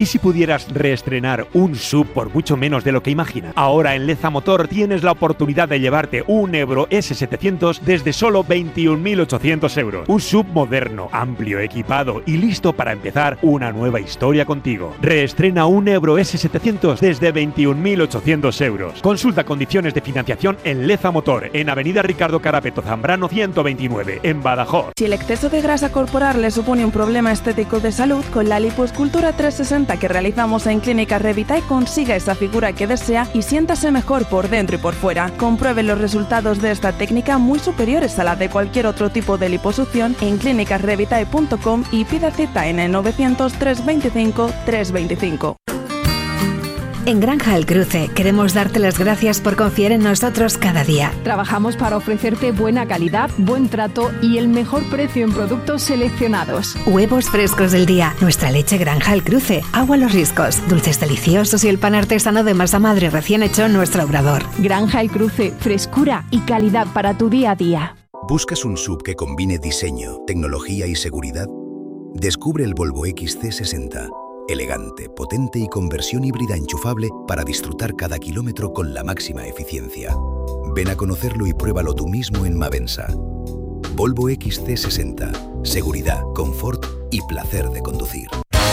¿Y si pudieras reestrenar un SUV por mucho menos de lo que imaginas? Ahora en Leza Motor tienes la oportunidad de llevarte un Ebro S700 desde solo 21.800 euros. Un SUV moderno, amplio, equipado y listo para empezar una nueva historia contigo. Reestrena un Ebro S700 desde 21.800 euros. Consulta condiciones de financiación en Leza Motor, en Avenida Ricardo Carapeto Zambrano 129, en Badajoz. Si el exceso de grasa corporal le supone un problema estético de salud, con la lipoescultura 360 que realizamos en Clínica Revitae consiga esa figura que desea y siéntase mejor por dentro y por fuera. Compruebe los resultados de esta técnica muy superiores a la de cualquier otro tipo de liposucción en clinicasrevitae.com y pida cita en el 900 325 325. En Granja El Cruce queremos darte las gracias por confiar en nosotros cada día. Trabajamos para ofrecerte buena calidad, buen trato y el mejor precio en productos seleccionados. Huevos frescos del día, nuestra leche Granja El Cruce, agua Los Riscos, dulces deliciosos y el pan artesano de masa madre recién hecho en nuestro obrador. Granja El Cruce, frescura y calidad para tu día a día. ¿Buscas un SUV que combine diseño, tecnología y seguridad? Descubre el Volvo XC60. Elegante, potente y con versión híbrida enchufable para disfrutar cada kilómetro con la máxima eficiencia. Ven a conocerlo y pruébalo tú mismo en Mavensa. Volvo XC60. Seguridad, confort y placer de conducir.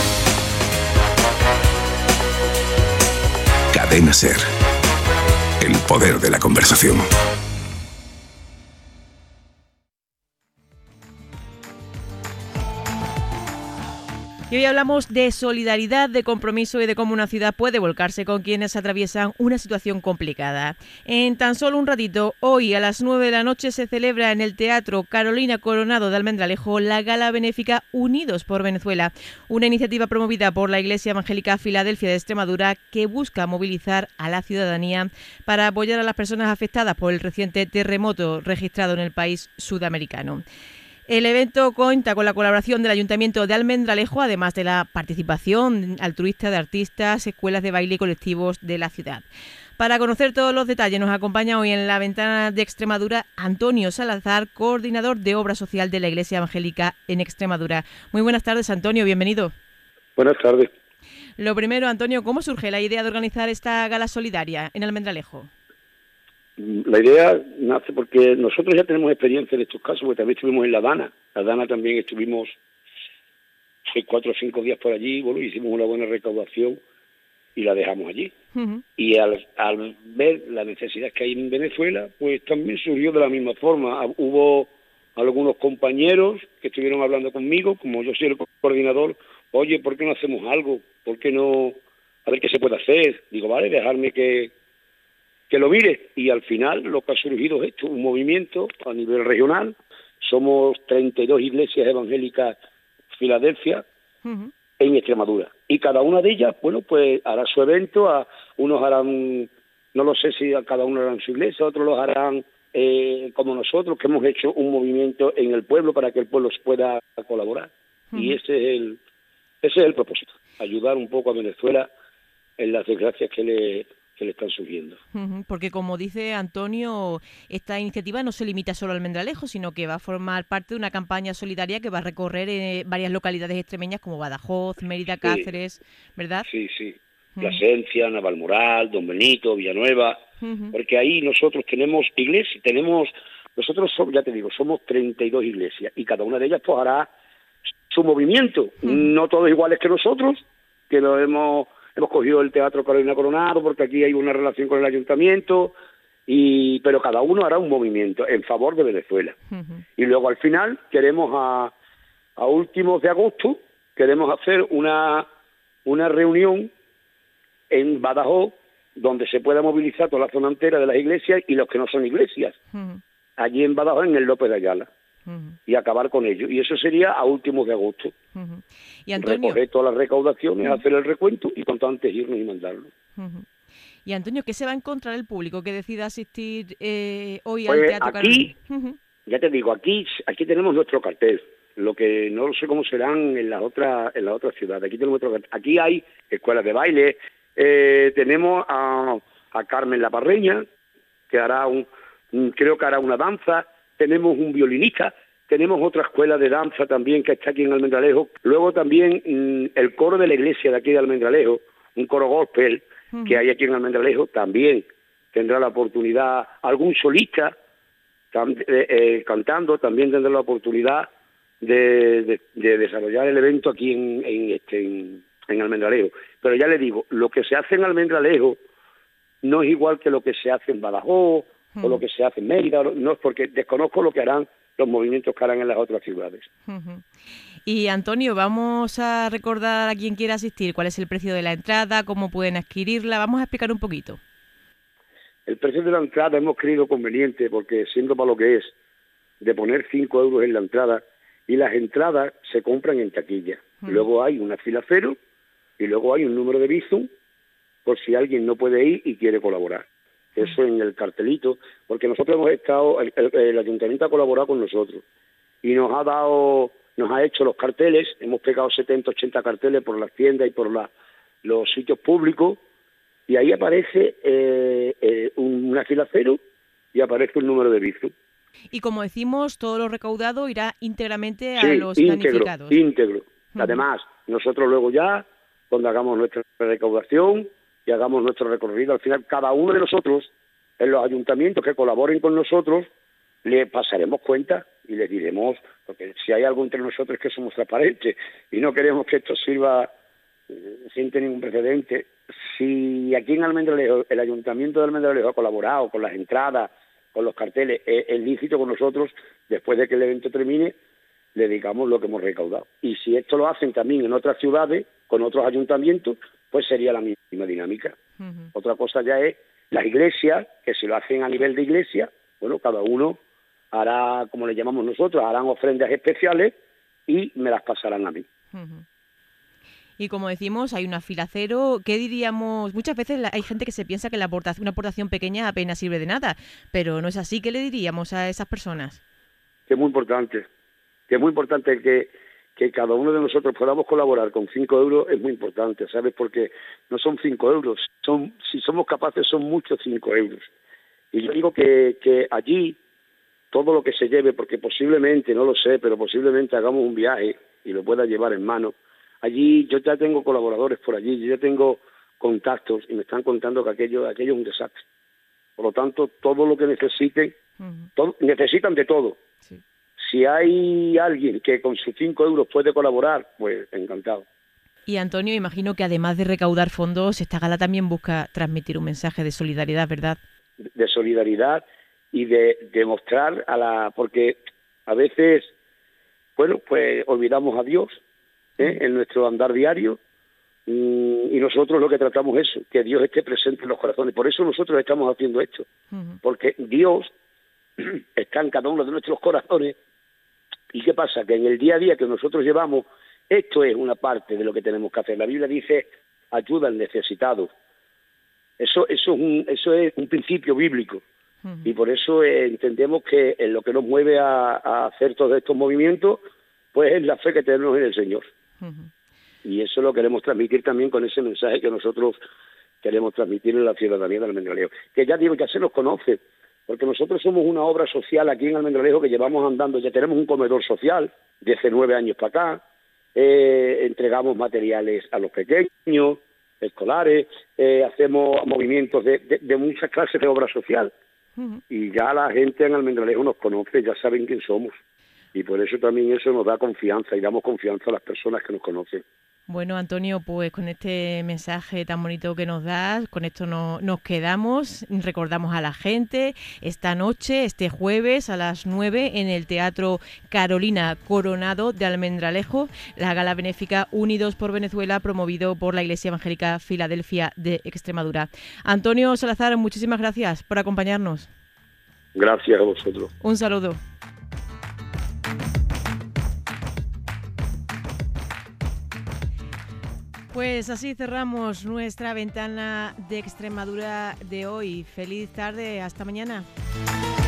Cadena SER. El poder de la conversación. Y hoy hablamos de solidaridad, de compromiso y de cómo una ciudad puede volcarse con quienes atraviesan una situación complicada. En tan solo un ratito, hoy a las 9 de la noche se celebra en el Teatro Carolina Coronado de Almendralejo la gala benéfica Unidos por Venezuela, una iniciativa promovida por la Iglesia Evangélica Filadelfia de Extremadura que busca movilizar a la ciudadanía para apoyar a las personas afectadas por el reciente terremoto registrado en el país sudamericano. El evento cuenta con la colaboración del Ayuntamiento de Almendralejo, además de la participación altruista de artistas, escuelas de baile y colectivos de la ciudad. Para conocer todos los detalles nos acompaña hoy en la ventana de Extremadura Antonio Salazar, coordinador de obra social de la Iglesia Evangélica en Extremadura. Muy buenas tardes, Antonio, bienvenido. Buenas tardes. Lo primero, Antonio, ¿cómo surge la idea de organizar esta gala solidaria en Almendralejo? La idea nace porque nosotros ya tenemos experiencia en estos casos, porque también estuvimos en La Dana. La Dana también estuvimos 4 o 5 días por allí, bueno, hicimos una buena recaudación y la dejamos allí. Uh-huh. Y al ver la necesidad que hay en Venezuela, pues también surgió de la misma forma. Hubo algunos compañeros que estuvieron hablando conmigo, como yo soy el coordinador, oye, ¿por qué no hacemos algo? ¿Por qué no? A ver qué se puede hacer. Digo, vale, dejarme que lo mire, y al final lo que ha surgido es esto, un movimiento a nivel regional. Somos 32 iglesias evangélicas Filadelfia uh-huh. en Extremadura, y cada una de ellas, bueno, pues hará su evento. Unos harán, no lo sé si a cada uno harán su iglesia, otros los harán como nosotros, que hemos hecho un movimiento en el pueblo para que el pueblo pueda colaborar, uh-huh. y ese es el propósito, ayudar un poco a Venezuela en las desgracias que le están surgiendo. Porque, como dice Antonio, esta iniciativa no se limita solo al Almendralejo, sino que va a formar parte de una campaña solidaria que va a recorrer varias localidades extremeñas como Badajoz, Mérida, sí. Cáceres, ¿verdad? Sí, sí. Plasencia, Navalmoral, Don Benito, Villanueva, porque ahí nosotros tenemos iglesias, nosotros ya te digo, somos 32 iglesias, y cada una de ellas pues hará su movimiento. No todos iguales que nosotros, que lo hemos cogido el Teatro Carolina Coronado porque aquí hay una relación con el ayuntamiento, pero cada uno hará un movimiento en favor de Venezuela. Uh-huh. Y luego al final queremos a últimos de agosto queremos hacer una reunión en Badajoz donde se pueda movilizar toda la zona entera de las iglesias y los que no son iglesias. Uh-huh. Allí en Badajoz, en el López de Ayala. Uh-huh. Y acabar con ello. Y eso sería a últimos de agosto. Uh-huh. Y Antonio, recoger todas las recaudaciones, uh-huh. hacer el recuento y cuanto antes irnos y mandarlo. Uh-huh. Y Antonio, ¿qué se va a encontrar el público que decida asistir hoy pues al Teatro aquí, uh-huh. ya te digo, aquí tenemos nuestro cartel. Lo que no sé cómo serán en las otras ciudades. Aquí tenemos nuestro cartel. Aquí hay escuelas de baile. Tenemos a Carmen La Parreña, que creo que hará una danza. Tenemos un violinista, Tenemos otra escuela de danza también que está aquí en Almendralejo. Luego también el coro de la iglesia de aquí de Almendralejo, un coro gospel que hay aquí en Almendralejo, también tendrá la oportunidad, algún solista cantando, también tendrá la oportunidad de desarrollar el evento aquí en Almendralejo. Pero ya le digo, lo que se hace en Almendralejo no es igual que lo que se hace en Badajoz o lo que se hace en Mérida, no es porque desconozco lo que harán los movimientos que harán en las otras ciudades. Y Antonio, vamos a recordar a quien quiera asistir cuál es el precio de la entrada, cómo pueden adquirirla, vamos a explicar un poquito. El precio de la entrada hemos creído conveniente, porque siendo para lo que es, de poner 5 euros en la entrada, y las entradas se compran en taquilla. Luego hay una fila cero, y luego hay un número de Bizum, por si alguien no puede ir y quiere colaborar. Eso en el cartelito, porque nosotros hemos estado, el ayuntamiento ha colaborado con nosotros, y nos ha hecho los carteles, hemos pegado 70, 80 carteles por las tiendas y por los sitios públicos, y ahí aparece una fila cero y aparece un número de Bizum. Y como decimos, todo lo recaudado irá íntegramente a los damnificados. Íntegro. Además, nosotros luego ya, cuando hagamos nuestra recaudación y hagamos nuestro recorrido, al final cada uno de nosotros, en los ayuntamientos que colaboren con nosotros, le pasaremos cuenta y les diremos, porque si hay algo entre nosotros es que somos transparentes y no queremos que esto sirva sin tener ningún precedente. Si aquí en Almendralejo, el Ayuntamiento de Almendralejo ha colaborado con las entradas, con los carteles, es lícito con nosotros, después de que el evento termine, le digamos lo que hemos recaudado. Y si esto lo hacen también en otras ciudades, con otros ayuntamientos, pues sería la misma dinámica. Otra cosa ya es las iglesias, que si lo hacen a nivel de iglesia, bueno, cada uno hará, como le llamamos nosotros, harán ofrendas especiales y me las pasarán a mí. Y como decimos, hay una fila cero. ¿Qué diríamos? Muchas veces hay gente que se piensa que una aportación pequeña apenas sirve de nada, pero no es así. ¿Qué le diríamos a esas personas? Que es muy importante que cada uno de nosotros podamos colaborar con 5 euros, es muy importante, ¿sabes? Porque no son 5 euros, si somos capaces son muchos 5 euros. Y yo digo que allí todo lo que se lleve, porque posiblemente, no lo sé, pero posiblemente hagamos un viaje y lo pueda llevar en mano. Allí yo ya tengo colaboradores por allí, yo ya tengo contactos y me están contando que aquello es un desastre. Por lo tanto, todo lo que necesiten, necesitan de todo. Sí. Si hay alguien que con sus 5 euros puede colaborar, pues encantado. Y Antonio, imagino que además de recaudar fondos, esta gala también busca transmitir un mensaje de solidaridad, ¿verdad? De solidaridad y de demostrar porque a veces, bueno, pues olvidamos a Dios en nuestro andar diario, y nosotros lo que tratamos es eso, que Dios esté presente en los corazones. Por eso nosotros estamos haciendo esto, porque Dios está en cada uno de nuestros corazones. ¿Y qué pasa? Que en el día a día que nosotros llevamos, esto es una parte de lo que tenemos que hacer. La Biblia dice, ayuda al necesitado. Eso es un principio bíblico. Y por eso entendemos que en lo que nos mueve a hacer todos estos movimientos, pues es la fe que tenemos en el Señor. Y eso lo queremos transmitir también con ese mensaje que nosotros queremos transmitir en la ciudadanía de Almendralejo. Que ya digo, ya se nos conoce, porque nosotros somos una obra social aquí en Almendralejo que llevamos andando, ya tenemos un comedor social de hace 9 años para acá, entregamos materiales a los pequeños, escolares, hacemos movimientos de muchas clases de obra social. Y ya la gente en Almendralejo nos conoce, ya saben quién somos. Y por eso también eso nos da confianza y damos confianza a las personas que nos conocen. Bueno, Antonio, pues con este mensaje tan bonito que nos das, con esto nos quedamos. Recordamos a la gente esta noche, este jueves a las 9 en el Teatro Carolina Coronado de Almendralejo, la gala benéfica Unidos por Venezuela, promovido por la Iglesia Evangélica Filadelfia de Extremadura. Antonio Salazar, muchísimas gracias por acompañarnos. Gracias a vosotros. Un saludo. Pues así cerramos nuestra ventana de Extremadura de hoy. Feliz tarde, hasta mañana.